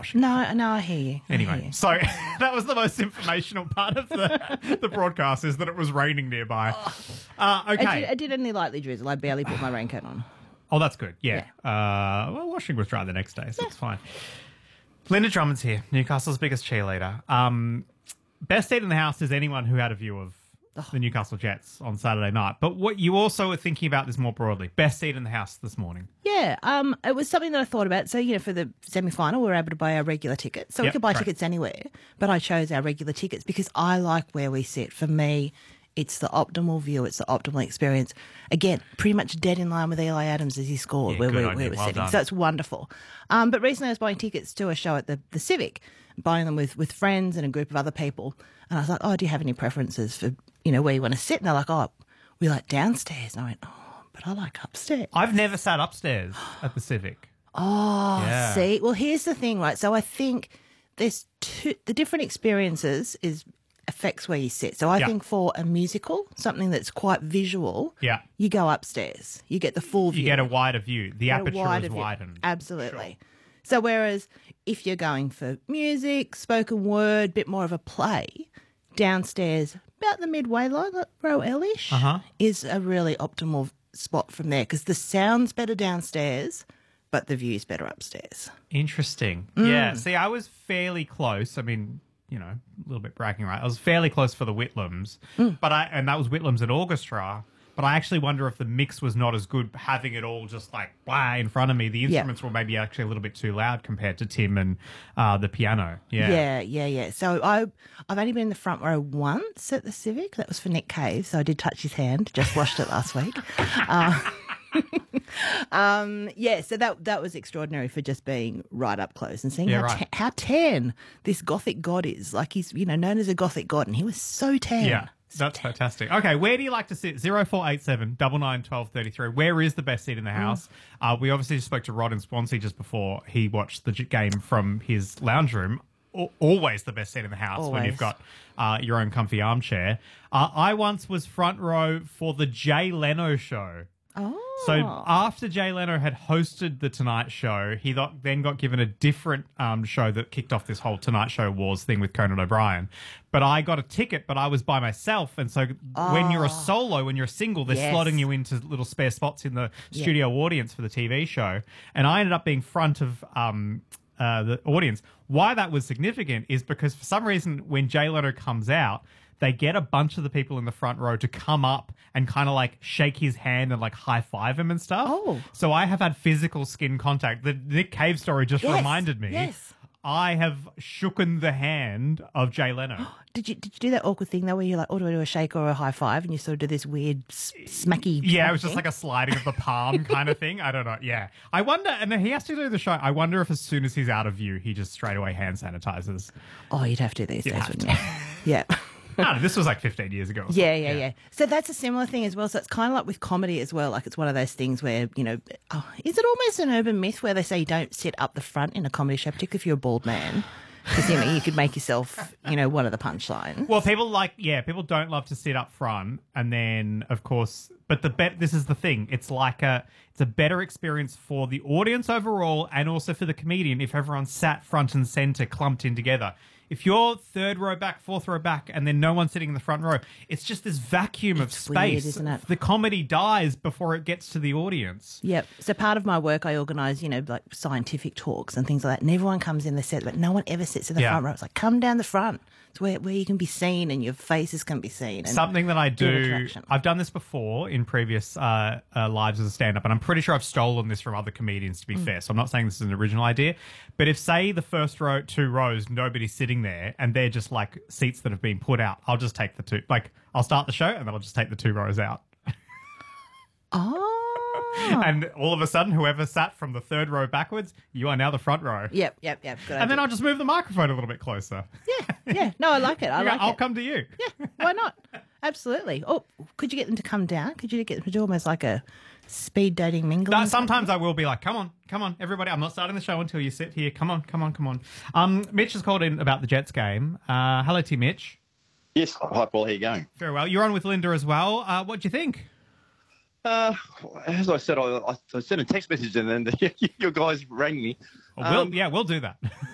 washing. No, I hear you. Anyway, so that was the most informational part of the broadcast, is that it was raining nearby. Okay. I did only lightly drizzle. I barely put my raincoat on. Oh, that's good. Yeah. Well, washing was dry the next day, so it's fine. Linda Drummond's here, Newcastle's biggest cheerleader. Best seat in the house is anyone who had a view of the Newcastle Jets on Saturday night. But what you also were thinking about this more broadly. Best seat in the house this morning. Yeah, it was something that I thought about. So, for the semi-final, we were able to buy our regular tickets. So we could buy tickets anywhere, but I chose our regular tickets because I like where we sit. For me, it's the optimal view. It's the optimal experience. Again, pretty much dead in line with Eli Adams as he scored where we were sitting. Done. So it's wonderful. But recently I was buying tickets to a show at the Civic, buying them with friends and a group of other people. And I was like, oh, do you have any preferences for, where you want to sit? And they're like, oh, we like downstairs. And I went, oh, but I like upstairs. I've never sat upstairs at the Civic. Oh, yeah. See? Well, here's the thing, right? So I think there's the different experiences affects where you sit. So I think for a musical, something that's quite visual, you go upstairs. You get the full view. You get a wider view. The aperture is widened. Absolutely. Sure. So whereas if you're going for music, spoken word, bit more of a play, downstairs, about the midway line, like row L-ish, is a really optimal spot from there because the sound's better downstairs, but the view's better upstairs. Interesting. Yeah. See, I was fairly close. I mean, a little bit bragging, right? I was fairly close for the Whitlams, and that was Whitlams and orchestra. But I actually wonder if the mix was not as good, having it all just like blah in front of me. The instruments were maybe actually a little bit too loud compared to Tim and the piano. Yeah. So I've only been in the front row once at the Civic. That was for Nick Cave, so I did touch his hand. Just washed it last week. So that was extraordinary for just being right up close and seeing how tan this Gothic god is. Like he's known as a Gothic god, and he was so tan. Yeah. That's fantastic. Okay, where do you like to sit? 0487 99 12 33. Where is the best seat in the house? We obviously just spoke to Rod in Swansea just before he watched the game from his lounge room. Always the best seat in the house when you've got your own comfy armchair. I once was front row for the Jay Leno show. Oh. So after Jay Leno had hosted the Tonight Show, he then got given a different show that kicked off this whole Tonight Show Wars thing with Conan O'Brien. But I got a ticket, but I was by myself. And so when you're a solo, when you're a single, they're slotting you into little spare spots in the studio audience for the TV show. And I ended up being front of the audience. Why that was significant is because for some reason when Jay Leno comes out, they get a bunch of the people in the front row to come up and kind of like shake his hand and like high five him and stuff. Oh. So I have had physical skin contact. The Nick Cave story just reminded me. Yes. I have shooken the hand of Jay Leno. Did you do that awkward thing though where you're like, oh, do I do a shake or a high five? And you sort of do this weird smacky it was just like a sliding of the palm kind of thing. I don't know. Yeah. I wonder, and he has to do the show. I wonder if as soon as he's out of view, he just straight away hand sanitizes. Oh, you'd have to these days, wouldn't you? Yeah. No, this was like 15 years ago. Yeah. So that's a similar thing as well. So it's kind of like with comedy as well. Like it's one of those things where, is it almost an urban myth where they say you don't sit up the front in a comedy show, particularly if you're a bald man? Because, you could make yourself, one of the punchlines. Well, people don't love to sit up front. And then, of course, but this is the thing. It's like it's a better experience for the audience overall and also for the comedian if everyone sat front and center clumped in together. If you're third row back, fourth row back, and then no one's sitting in the front row, it's just this vacuum of space. Weird, isn't it? The comedy dies before it gets to the audience. Yep. So part of my work, I organise, like scientific talks and things like that. And everyone comes in the set, but no one ever sits in the front row. It's like, come down the front. It's where you can be seen and your faces can be seen. Something that I do, I've done this before in previous lives as a stand-up, and I'm pretty sure I've stolen this from other comedians, to be fair. So I'm not saying this is an original idea. But if, say, the first two rows, nobody's sitting there, and they're just like seats that have been put out, I'll just take the two. Like, I'll start the show, and then I'll just take the 2 rows out. Oh. And all of a sudden, whoever sat from the 3rd row backwards, you are now the front row. Yep. Good and idea. then I'll just move the microphone a little bit closer. Yeah. No, I like it. I'll come to you. Yeah, why not? Absolutely. Oh, could you get them to come down? Could you get them to do almost like a speed dating mingle? No, sometimes I will be like, come on, everybody. I'm not starting the show until you sit here. Come on. Mitch has called in about the Jets game. Hello to you, Mitch. Yes. Hi, Paul. How you going? Very well. You're on with Linda as well. What do you think? As I said, I sent a text message and then your guys rang me. We'll do that.